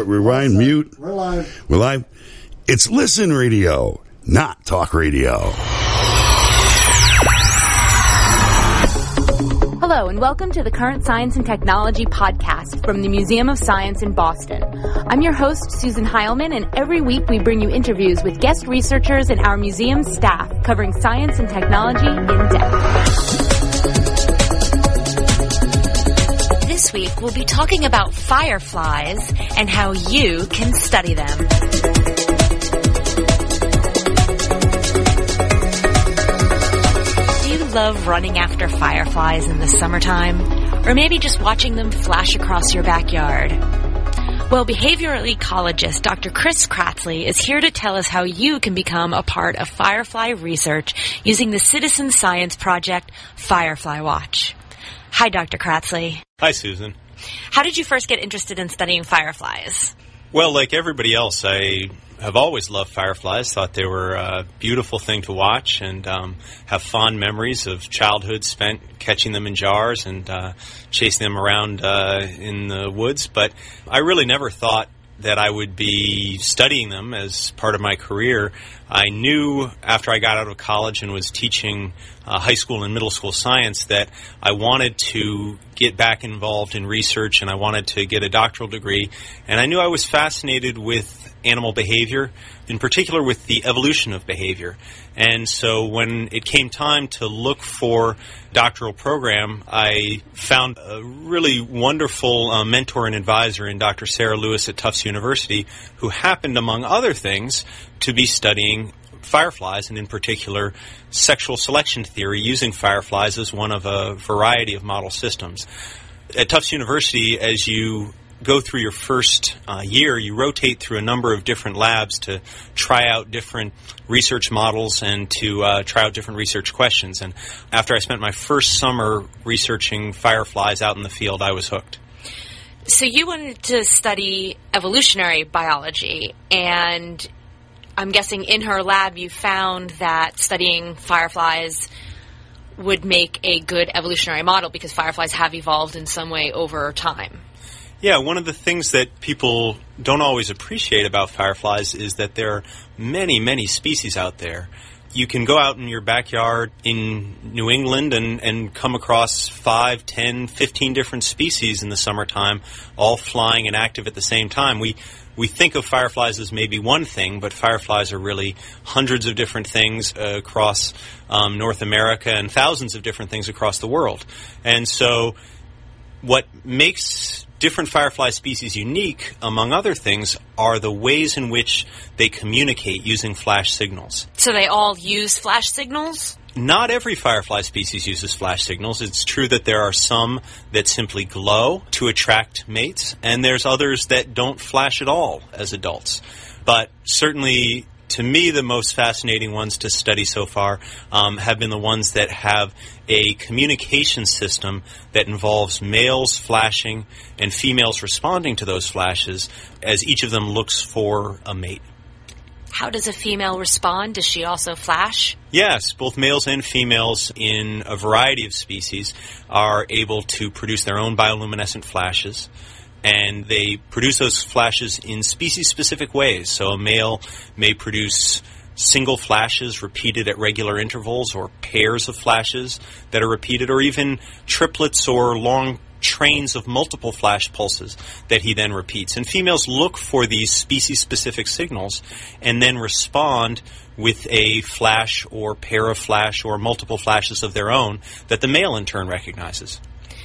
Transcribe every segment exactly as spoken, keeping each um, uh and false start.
Rewind, mute. We're live. We're live. It's Listen Radio, not Talk Radio. Hello, and welcome to the Current Science and Technology podcast from the Museum of Science in Boston. I'm your host, Susan Heilman, and every week we bring you interviews with guest researchers and our museum staff covering science and technology in depth. This week, we'll be talking about fireflies and how you can study them. Do you love running after fireflies in the summertime? Or maybe just watching them flash across your backyard? Well, behavioral ecologist Doctor Chris Kratzley is here to tell us how you can become a part of firefly research using the citizen science project Firefly Watch. Hi, Doctor Kratzley. Hi, Susan. How did you first get interested in studying fireflies? Well, like everybody else, I have always loved fireflies, thought they were a beautiful thing to watch, and um, have fond memories of childhood spent catching them in jars and uh, chasing them around uh, in the woods. But I really never thought that I would be studying them as part of my career. I knew after I got out of college and was teaching uh, high school and middle school science that I wanted to get back involved in research and I wanted to get a doctoral degree. And I knew I was fascinated with animal behavior, in particular with the evolution of behavior. And so when it came time to look for a doctoral program, I found a really wonderful uh, mentor and advisor in Doctor Sarah Lewis at Tufts University, who happened, among other things, to be studying fireflies, and in particular sexual selection theory using fireflies as one of a variety of model systems. At Tufts University, as you go through your first uh, year, you rotate through a number of different labs to try out different research models and to uh, try out different research questions. And after I spent my first summer researching fireflies out in the field, I was hooked. So you wanted to study evolutionary biology, and I'm guessing in her lab you found that studying fireflies would make a good evolutionary model because fireflies have evolved in some way over time. Yeah, one of the things that people don't always appreciate about fireflies is that there are many, many species out there. You can go out in your backyard in New England and, and come across five, ten, fifteen different species in the summertime, all flying and active at the same time. We we think of fireflies as maybe one thing, but fireflies are really hundreds of different things uh, across um, North America and thousands of different things across the world. And so what makes different firefly species unique, among other things, are the ways in which they communicate using flash signals. So they all use flash signals? Not every firefly species uses flash signals. It's true that there are some that simply glow to attract mates, and there's others that don't flash at all as adults. But certainly, to me, the most fascinating ones to study so far um, have been the ones that have a communication system that involves males flashing and females responding to those flashes as each of them looks for a mate. How does a female respond? Does she also flash? Yes, both males and females in a variety of species are able to produce their own bioluminescent flashes. And they produce those flashes in species-specific ways. So a male may produce single flashes repeated at regular intervals, or pairs of flashes that are repeated, or even triplets or long trains of multiple flash pulses that he then repeats. And females look for these species-specific signals and then respond with a flash or pair of flash or multiple flashes of their own that the male in turn recognizes.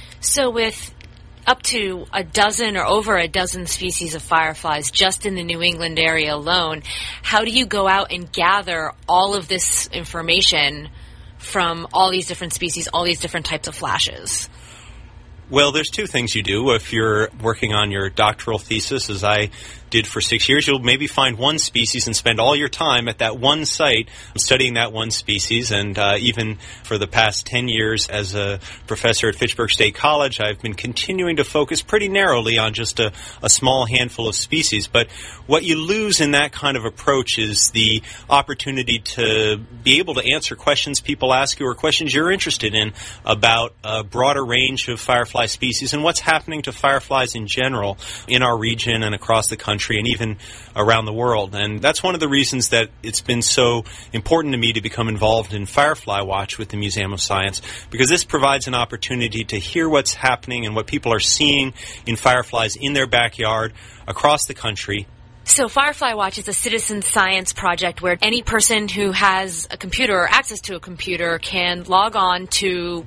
So with up to a dozen or over a dozen species of fireflies just in the New England area alone, how do you go out and gather all of this information from all these different species, all these different types of flashes? Well, there's two things you do if you're working on your doctoral thesis, as I did for six years, you'll maybe find one species and spend all your time at that one site studying that one species. And uh, even for the past ten years as a professor at Fitchburg State College, I've been continuing to focus pretty narrowly on just a, a small handful of species. But what you lose in that kind of approach is the opportunity to be able to answer questions people ask you or questions you're interested in about a broader range of firefly species and what's happening to fireflies in general in our region and across the country and even around the world. And that's one of the reasons that it's been so important to me to become involved in Firefly Watch with the Museum of Science, because this provides an opportunity to hear what's happening and what people are seeing in fireflies in their backyard across the country. So Firefly Watch is a citizen science project where any person who has a computer or access to a computer can log on to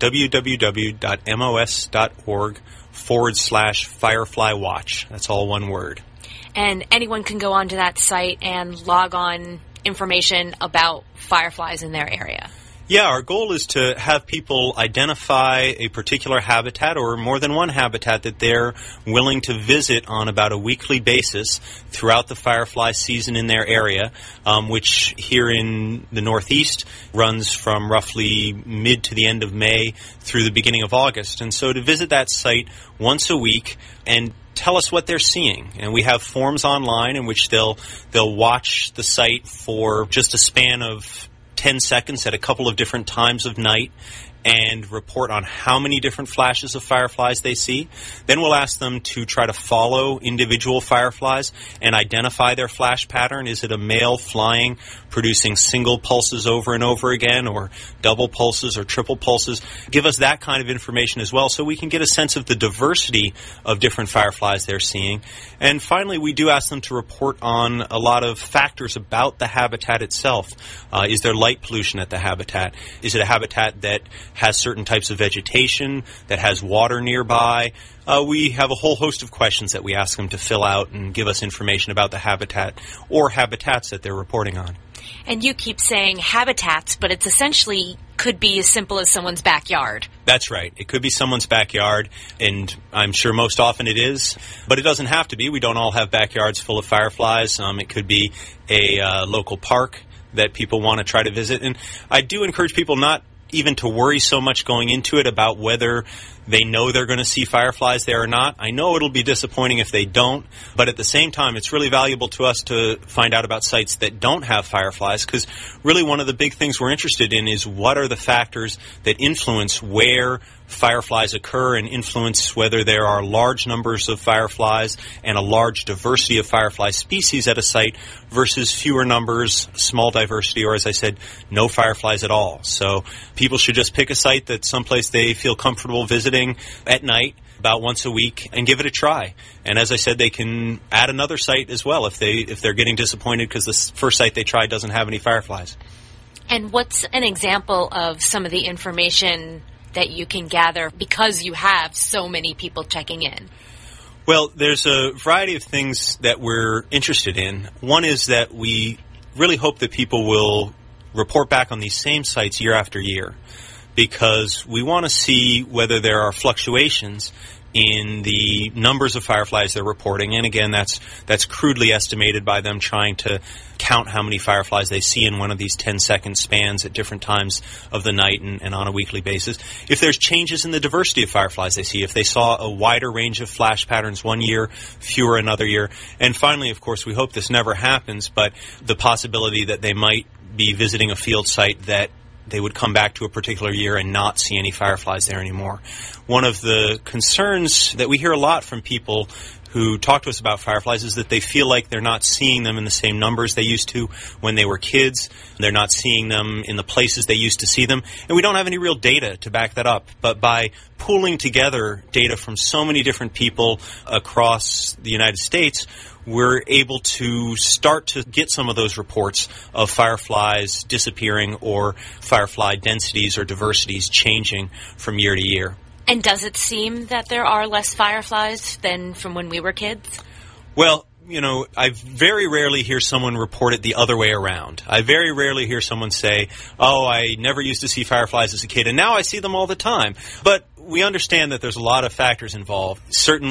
www.mos.org forward slash Firefly Watch. That's all one word. And anyone can go onto that site and log on information about fireflies in their area. Yeah, our goal is to have people identify a particular habitat or more than one habitat that they're willing to visit on about a weekly basis throughout the firefly season in their area, um, which here in the Northeast runs from roughly mid to the end of May through the beginning of August. And so to visit that site once a week and tell us what they're seeing. And we have forms online in which they'll they'll watch the site for just a span of ten seconds at a couple of different times of night and report on how many different flashes of fireflies they see. Then we'll ask them to try to follow individual fireflies and identify their flash pattern. Is it a male flying, producing single pulses over and over again, or double pulses or triple pulses? Give us that kind of information as well so we can get a sense of the diversity of different fireflies they're seeing. And finally, we do ask them to report on a lot of factors about the habitat itself. Uh, is there light pollution at the habitat? Is it a habitat that has certain types of vegetation, that has water nearby? Uh, we have a whole host of questions that we ask them to fill out and give us information about the habitat or habitats that they're reporting on. And you keep saying habitats, but it's essentially could be as simple as someone's backyard. That's right. It could be someone's backyard, and I'm sure most often it is. But it doesn't have to be. We don't all have backyards full of fireflies. Um, it could be a uh, local park that people want to try to visit. And I do encourage people not even to worry so much going into it about whether they know they're going to see fireflies there or not. I know it'll be disappointing if they don't, but at the same time, it's really valuable to us to find out about sites that don't have fireflies, because really one of the big things we're interested in is what are the factors that influence where fireflies occur and influence whether there are large numbers of fireflies and a large diversity of firefly species at a site versus fewer numbers, small diversity, or as I said, no fireflies at all. So people should just pick a site that's someplace they feel comfortable visiting at night about once a week and give it a try. And as I said, they can add another site as well if they if they're getting disappointed because the first site they tried doesn't have any fireflies. And what's an example of some of the information that you can gather because you have so many people checking in? Well, there's a variety of things that we're interested in. One is that we really hope that people will report back on these same sites year after year, because we want to see whether there are fluctuations in the numbers of fireflies they're reporting. And again, that's that's crudely estimated by them trying to count how many fireflies they see in one of these ten-second spans at different times of the night and, and on a weekly basis. If there's changes in the diversity of fireflies they see, if they saw a wider range of flash patterns one year, fewer another year. And finally, of course, we hope this never happens, but the possibility that they might be visiting a field site that they would come back to a particular year and not see any fireflies there anymore. One of the concerns that we hear a lot from people who talk to us about fireflies is that they feel like they're not seeing them in the same numbers they used to when they were kids. They're not seeing them in the places they used to see them. And we don't have any real data to back that up. But by pooling together data from so many different people across the United States, we're able to start to get some of those reports of fireflies disappearing or firefly densities or diversities changing from year to year. And does it seem that there are less fireflies than from when we were kids? Well, you know, I very rarely hear someone report it the other way around. I very rarely hear someone say, oh, I never used to see fireflies as a kid, and now I see them all the time. But we understand that there's a lot of factors involved. Certainly,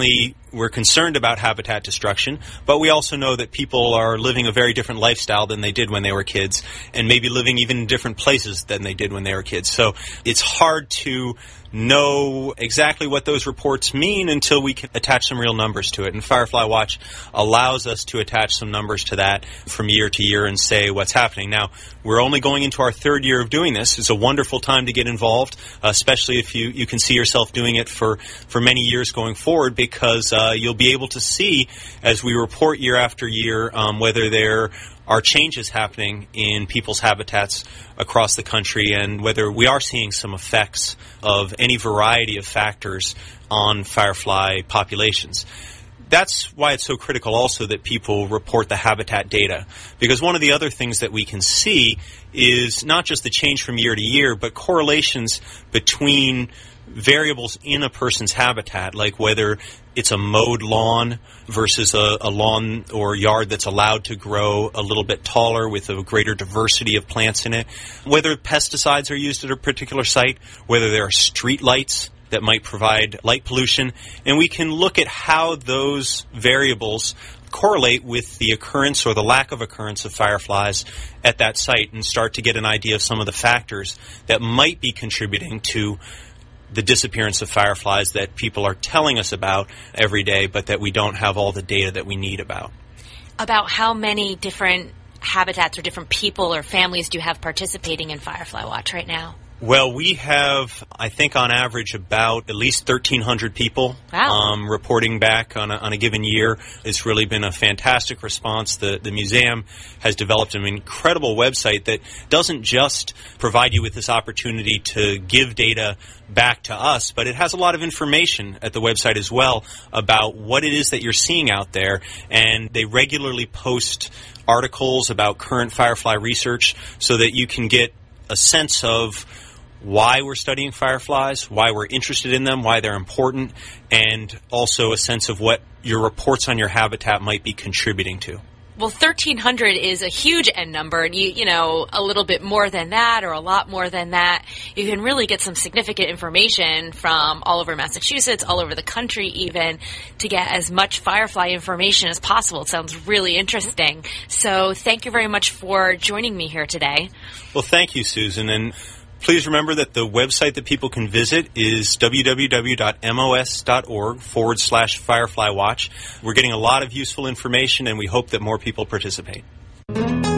we're concerned about habitat destruction, but we also know that people are living a very different lifestyle than they did when they were kids, and maybe living even in different places than they did when they were kids. So it's hard to know exactly what those reports mean until we can attach some real numbers to it. And Firefly Watch allows us to attach some numbers to that from year to year and say what's happening. Now, we're only going into our third year of doing this. It's a wonderful time to get involved, especially if you, you can see yourself doing it for, for many years going forward, because uh, you'll be able to see, as we report year after year, um, whether there are changes happening in people's habitats across the country and whether we are seeing some effects of any variety of factors on firefly populations. That's why it's so critical also that people report the habitat data, because one of the other things that we can see is not just the change from year to year, but correlations between variables in a person's habitat, like whether it's a mowed lawn versus a, a lawn or yard that's allowed to grow a little bit taller with a greater diversity of plants in it, whether pesticides are used at a particular site, whether there are street lights that might provide light pollution, and we can look at how those variables correlate with the occurrence or the lack of occurrence of fireflies at that site and start to get an idea of some of the factors that might be contributing to the disappearance of fireflies that people are telling us about every day, but that we don't have all the data that we need about. About how many different habitats or different people or families do you have participating in Firefly Watch right now? Well, we have, I think, on average, about at least thirteen hundred people wow. um, reporting back on a, on a given year. It's really been a fantastic response. The, the museum has developed an incredible website that doesn't just provide you with this opportunity to give data back to us, but it has a lot of information at the website as well about what it is that you're seeing out there, and they regularly post articles about current firefly research so that you can get a sense of why we're studying fireflies, why we're interested in them, why they're important, and also a sense of what your reports on your habitat might be contributing to. Well, thirteen hundred is a huge N number, and you, you know, a little bit more than that or a lot more than that, you can really get some significant information from all over Massachusetts, all over the country even, to get as much firefly information as possible. It sounds really interesting. So thank you very much for joining me here today. Well, thank you, Susan. And please remember that the website that people can visit is www.mos.org forward slash Firefly Watch. We're getting a lot of useful information, and we hope that more people participate.